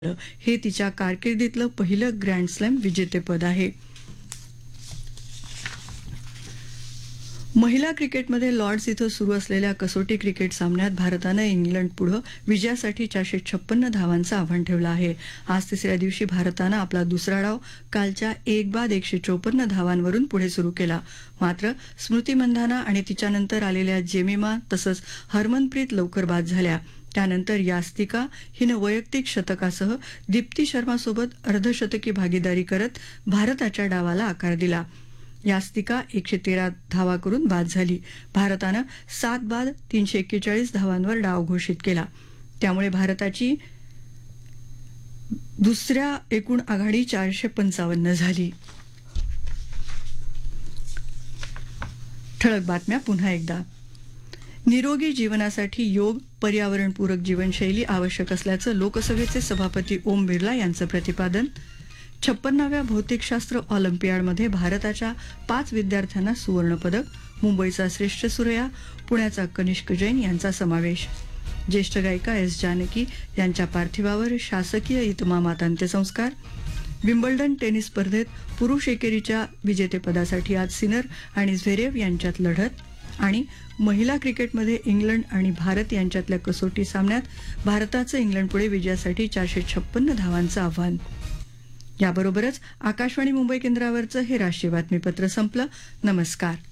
हे तिच्या कारकिर्दीतलं पहिलं ग्रँड स्लॅम विजेतेपद आहे. महिला क्रिकेटमध्ये लॉर्ड्स इथं सुरू असलेल्या कसोटी क्रिकेट सामन्यात भारतानं इंग्लंडपुढे विजयासाठी 456 धावांचं आव्हान ठेवलं आहे. आज तिसऱ्या दिवशी भारतानं आपला दुसरा डाव कालच्या 1बाद 154 धावांवरून पुढे सुरू केला. मात्र स्मृती मंधाना आणि तिच्यानंतर आलेल्या जेमिमा तसंच हरमनप्रीत लवकर बाद झाल्या. त्यानंतर यास्तिका हिनं वैयक्तिक शतकासह दीप्ती शर्मासोबत अर्धशतकी भागीदारी करत भारताच्या डावाला आकार दिला. यास्तिका 113 धावा करून बाद झाली. भारतानं 7 बाद 341 धावांवर डाव घोषित केला. त्यामुळे भारताची दुसऱ्या एकूण आघाडी 455 झाली. ठळक बातम्या पुन्हा एकदा. निरोगी जीवनासाठी योग, पर्यावरणपूरक जीवनशैली आवश्यक असल्याचं लोकसभेचे सभापती ओम बिर्ला यांचं प्रतिपादन. 56व्या भौतिकशास्त्र ऑलिम्पियाडमध्ये भारताच्या 5 विद्यार्थ्यांना सुवर्णपदक. मुंबईचा श्रेष्ठ सूर्या, पुण्याचा कनिष्क जैन यांचा समावेश. ज्येष्ठ गायिका एस जानकी यांच्या पार्थिवावर शासकीय इतमामात अंत्यसंस्कार. विम्बल्डन टेनिस स्पर्धेत पुरुष एकेरीच्या विजेतेपदासाठी आज सिनर आणि झ्वेरेव यांच्यात लढत. आणि महिला क्रिकेटमध्ये इंग्लंड आणि भारत यांच्यातल्या कसोटी सामन्यात भारताचं इंग्लंडपुढे विजयासाठी 456 धावांचं आव्हान. याबरोबरच आकाशवाणी मुंबई केंद्रावरचं हे राष्ट्रीय बातमीपत्र संपलं. नमस्कार.